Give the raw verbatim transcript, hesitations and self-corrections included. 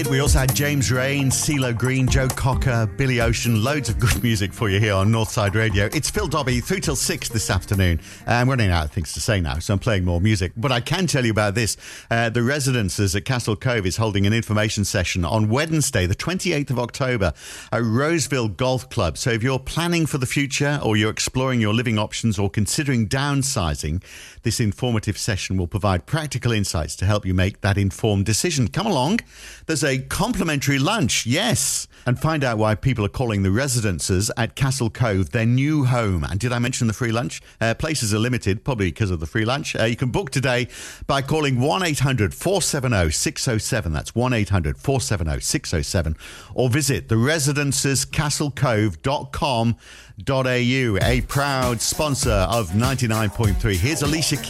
We also had James Rain, CeeLo Green, Joe Cocker, Billy Ocean, loads of good music for you here on Northside Radio. It's Phil Dobbie, three till six this afternoon. I'm running out of things to say now, so I'm playing more music. But I can tell you about this. Uh, the Residences at Castle Cove is holding an information session on Wednesday, the twenty-eighth of October, at Roseville Golf Club. So if you're planning for the future, or you're exploring your living options, or considering downsizing, this informative session will provide practical insights to help you make that informed decision. Come along. There's a complimentary lunch, yes. And find out why people are calling the Residences at Castle Cove their new home. And did I mention the free lunch? Uh, places are limited, probably because of the free lunch. Uh, you can book today by calling one eight hundred four seven zero six zero seven. That's one eight hundred four seven zero six zero seven. Or visit the residences castle cove dot com dot a u, a proud sponsor of ninety-nine point three. Here's Alicia Keys.